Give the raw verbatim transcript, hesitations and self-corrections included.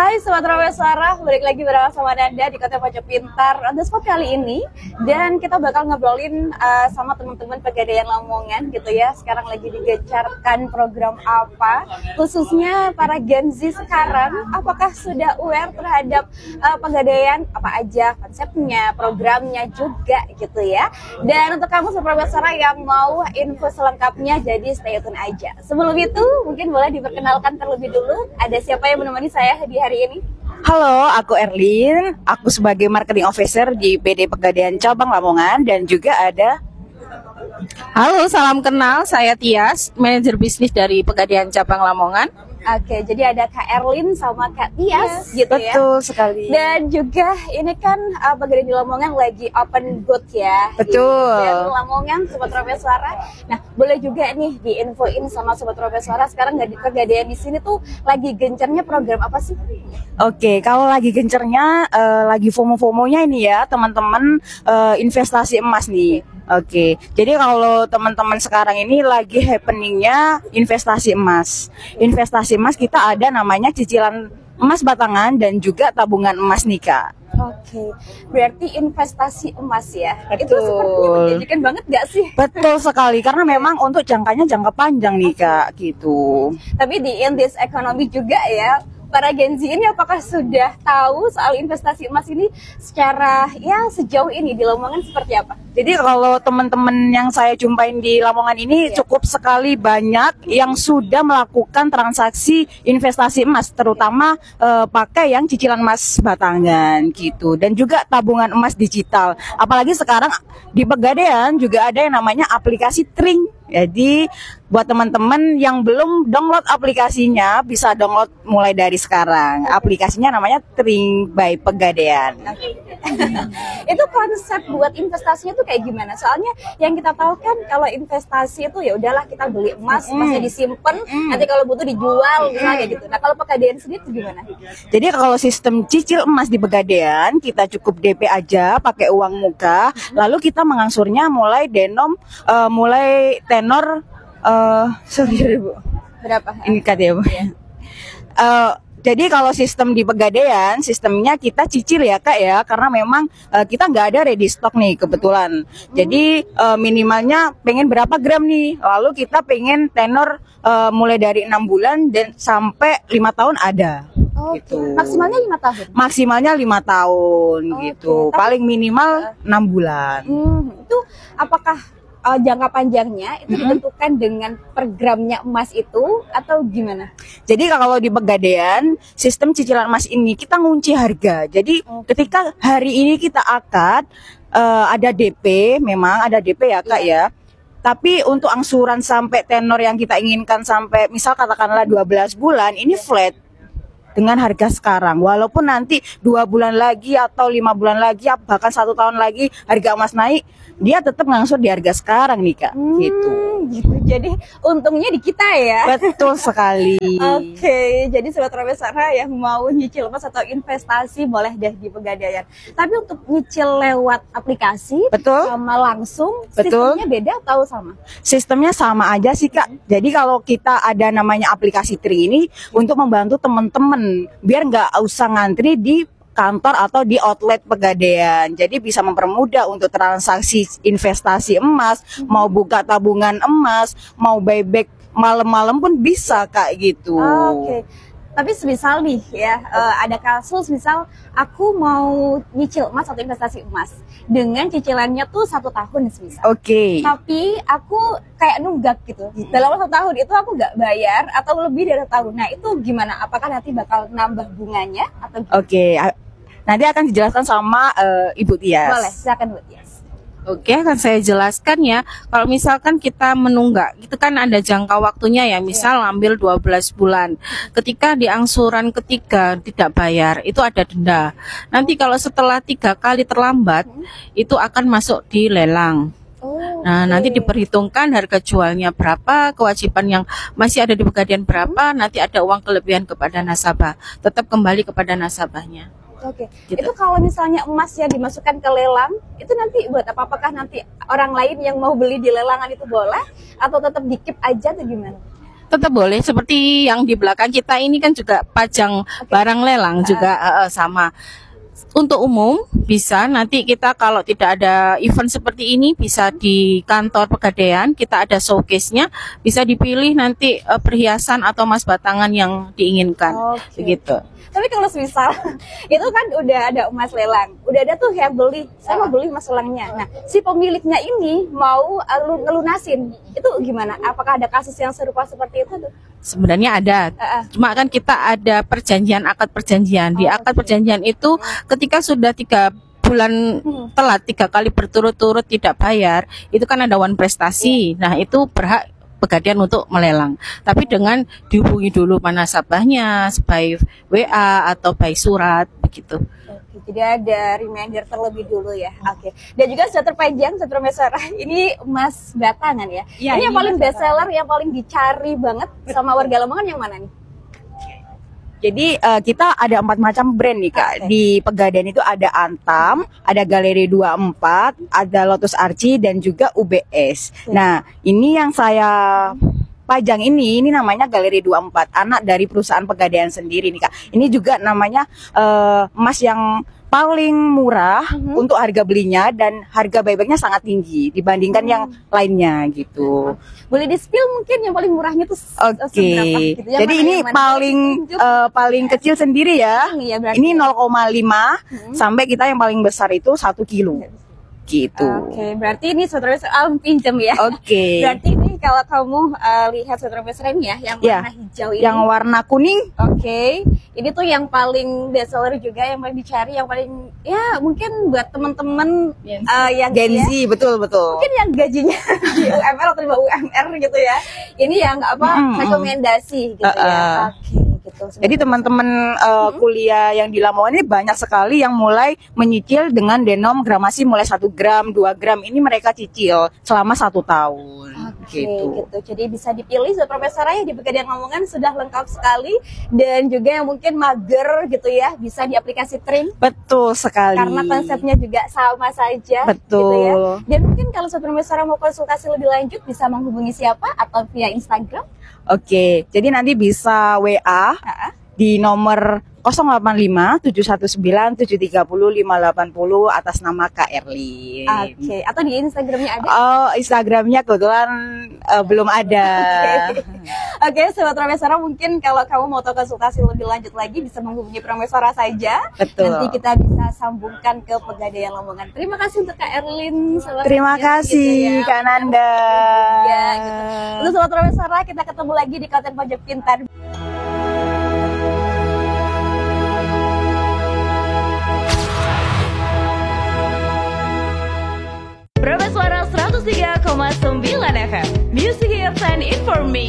Hai Sobat Rawes Suara, balik lagi bersama Nanda di Kota Pojok Pintar on the spot kali ini. Dan kita bakal ngobrolin uh, sama teman-teman Pegadaian Lamongan gitu ya. Sekarang lagi digencarkan program apa, khususnya para Gen Z sekarang. Apakah sudah aware terhadap uh, Pegadaian, apa aja konsepnya, programnya juga gitu ya. Dan untuk kamu Sobat Rawes Suara yang mau info selengkapnya, jadi stay tune aja. Sebelum itu mungkin boleh diperkenalkan terlebih dulu, ada siapa yang menemani saya di hari ini? Halo, aku Erlin. Aku sebagai marketing officer di P D Pegadaian Cabang Lamongan dan juga ada. Halo, salam kenal. Saya Tias, manajer bisnis dari Pegadaian Cabang Lamongan. Oke, jadi ada Kak Erlin sama Kak Tias, yes, gitu betul ya. Betul sekali. Dan juga ini kan uh, Pegadaian di Lamongan lagi open booth ya. Betul. Dan Lamongan Sobat Rawes Suara. Nah, boleh juga nih diinfoin sama Sobat Rawes Suara sekarang nggak di Pegadaian di sini tuh lagi gencarnya program apa sih? Oke, kalau lagi gencarnya uh, lagi FOMO-FOMOnya ini ya, teman-teman uh, investasi emas nih. Oke, jadi kalau teman-teman sekarang ini lagi happeningnya investasi emas. Investasi emas kita ada namanya cicilan emas batangan dan juga tabungan emas nih Kak. Oke, berarti investasi emas ya. Betul. Itu sepertinya menjanjikan banget gak sih? Betul sekali, karena memang untuk jangkanya jangka panjang nih Kak, gitu. Tapi di in this economy juga ya, para Gen Z ini apakah sudah tahu soal investasi emas ini secara ya sejauh ini di Lamongan seperti apa? Jadi kalau teman-teman yang saya jumpain di Lamongan ini ya, cukup sekali banyak yang sudah melakukan transaksi investasi emas, terutama eh, pakai yang cicilan emas batangan gitu, dan juga tabungan emas digital. Apalagi sekarang di Pegadaian juga ada yang namanya aplikasi Tring. Jadi buat teman-teman yang belum download aplikasinya, bisa download mulai dari sekarang. Aplikasinya namanya Tring by Pegadaian. Itu konsep buat investasinya tuh kayak gimana? Soalnya yang kita tahu kan kalau investasi itu ya udahlah kita beli emas, emasnya disimpan, mm. nanti kalau butuh dijual misalnya gitu. Nah, kalau Pegadaian sendiri itu gimana? Jadi kalau sistem cicil emas di Pegadaian, kita cukup D P aja pakai uang muka, mm. lalu kita mengangsurnya mulai denom uh, mulai tenor uh, sorry, sorry Bu. Berapa? Ini kat ya Bu. Iya. Uh, Jadi kalau sistem di Pegadaian, sistemnya kita cicil ya Kak ya, karena memang uh, kita nggak ada ready stock nih kebetulan. Hmm. Jadi uh, minimalnya pengen berapa gram nih, lalu kita pengen tenor uh, mulai dari enam bulan dan sampai lima tahun ada. Oh, gitu. Okay. Maksimalnya lima tahun? Maksimalnya lima tahun oh, gitu, okay. paling minimal enam bulan. Hmm, itu apakah Uh, jangka panjangnya itu mm-hmm. ditentukan dengan per gramnya emas itu atau gimana? Jadi kalau di Pegadaian sistem cicilan emas ini kita ngunci harga. Jadi okay. ketika hari ini kita akad uh, ada D P, memang ada D P ya Kak yeah. ya. Tapi untuk angsuran sampai tenor yang kita inginkan sampai misal katakanlah dua belas bulan ini flat dengan harga sekarang. Walaupun nanti dua bulan lagi atau lima bulan lagi bahkan satu tahun lagi harga emas naik, dia tetap ngangsur di harga sekarang nih Kak. Hmm, gitu. gitu. Jadi untungnya di kita ya. Betul sekali. Oke, okay, jadi Sobat Rawes Suara yang mau nyicil emas atau investasi boleh deh di Pegadaian. Tapi untuk nyicil lewat aplikasi betul. sama langsung, betul. Sistemnya beda atau sama? Sistemnya sama aja sih Kak. Hmm. Jadi kalau kita ada namanya aplikasi Tri ini untuk membantu teman-teman biar nggak usah ngantri di kantor atau di outlet Pegadaian. Jadi bisa mempermudah untuk transaksi investasi emas, hmm. mau buka tabungan emas, mau buyback malam-malam pun bisa Kak gitu. Oh, oke. Okay. Tapi semisal nih ya, uh, ada kasus misal aku mau nyicil emas atau investasi emas dengan cicilannya tuh satu tahun semisal. Oke. Okay. Tapi aku kayak nunggak gitu. Dalam satu tahun itu aku nggak bayar atau lebih dari satu tahun. Nah itu gimana? Apakah nanti bakal nambah bunganya atau? Oke. Okay. Nanti akan dijelaskan sama uh, Ibu Tias. Boleh, silakan Bu Tias. Oke, akan saya jelaskan ya. Kalau misalkan kita menunggak, itu kan ada jangka waktunya ya. Misal ya. ambil dua belas bulan. Ketika di angsuran ketiga tidak bayar, itu ada denda. Nanti kalau setelah tiga kali terlambat, hmm. itu akan masuk di lelang. Oh, nah, okay. nanti diperhitungkan harga jualnya berapa, kewajiban yang masih ada di Pegadaian berapa, hmm. nanti ada uang kelebihan kepada nasabah. Tetap kembali kepada nasabahnya. Oke, okay. gitu. Itu kalau misalnya emas yang dimasukkan ke lelang, itu nanti buat apa? Apakah nanti orang lain yang mau beli di lelangan itu boleh? Atau tetap dikip aja atau gimana? Tetap boleh, seperti yang di belakang kita ini kan juga pajang barang lelang juga eh, eh, sama. Untuk umum bisa, nanti kita kalau tidak ada event seperti ini bisa di kantor Pegadaian, kita ada showcase-nya, bisa dipilih nanti eh, perhiasan atau emas batangan yang diinginkan. Oke. Begitu. Tapi kalau misal itu kan udah ada emas lelang, udah ada tuh yang beli, saya mau beli emas lelangnya. Nah, si pemiliknya ini mau uh, lu- ngelunasin, itu gimana? Apakah ada kasus yang serupa seperti itu tuh? Sebenarnya ada, Uh-uh. cuma kan kita ada perjanjian, akad perjanjian. Di Oh, akad oke. perjanjian itu ketika sudah tiga bulan Hmm. telat, tiga kali berturut-turut tidak bayar, itu kan ada wan prestasi. Nah itu berhak Pegadaian untuk melelang. Tapi dengan dihubungi dulu mana nasabahnya, by W A atau by surat, begitu. Oke, jadi ada reminder terlebih dulu ya. Oke. Dan juga sudah terpanjang, sudah termesara. Ini emas batangan ya. Iya, ini yang ini paling emas best seller, yang paling dicari banget sama warga Lamongan yang mana nih? Jadi eh, kita ada empat macam brand nih Kak. Oke. Di Pegadaian itu ada Antam, ada Galeri dua puluh empat, ada Lotus Archie dan juga U B S. Oke. Nah, ini yang saya pajang ini, ini namanya Galeri dua puluh empat, anak dari perusahaan Pegadaian sendiri nih Kak. Ini juga namanya eh, emas yang paling murah Mhm. untuk harga belinya dan harga buybacknya sangat tinggi dibandingkan yang lainnya gitu. Boleh di-spill mungkin yang paling murahnya tuh se- Oke, seberapa gitu. Yang jadi mana, ini yang mana? paling Tunjuk. eh, paling kecil sendiri ya. Ini ya berarti. Ini nol koma lima Hmm. sampai kita yang paling besar itu satu kilo. Gitu. Oke, berarti ini saudara Alam pinjam ya. Oke. Berarti ini kalau kamu uh, lihat saudara besar ini ya, yang Ya, warna hijau ini. Yang warna kuning, Oke, ini tuh yang paling best seller juga, yang paling dicari, yang paling ya mungkin buat teman-teman uh, yang Gen ya, Z, betul betul. mungkin yang gajinya di U M R atau di bawah U M R gitu ya. Ini yang apa Mm, mm. rekomendasi gitu Uh, ya. uh. Oke, gitu. Jadi teman-teman uh, kuliah yang di Lamongan ini banyak sekali yang mulai menyicil dengan denom gramasi mulai satu gram, dua gram. Ini mereka cicil selama satu tahun. Oke, Gitu. gitu. Jadi bisa dipilih sudah Profesor ya, di Pegadaian Lamongan sudah lengkap sekali, dan juga yang mungkin mager gitu ya, bisa di aplikasi Trim. Betul sekali. Karena konsepnya juga sama saja. Betul. Gitu ya. Dan mungkin kalau Sobat Profesor mau konsultasi lebih lanjut bisa menghubungi siapa atau via Instagram? Oke, jadi nanti bisa W A Ah, di nomor nol delapan lima tujuh satu sembilan tujuh tiga nol lima delapan nol atas nama Kak Erlin. Oke, atau di Instagramnya ada? Oh, Instagramnya kebetulan eh, belum ada. Oke, Sobat Profesor, mungkin kalau kamu mau tahu konsultasi lebih lanjut lagi bisa menghubungi Profesor saja. Betul. Nanti kita bisa sambungkan ke Pegadaian Lamongan. Terima kasih untuk Kak Erlin. salah Terima satunya kasih gitu ya. Kak Nanda. Ya, gitu. Untuk Sobat Profesor, kita ketemu lagi di konten Pojok Pintar. Suara seratus tiga koma sembilan F M Music Hits and Information.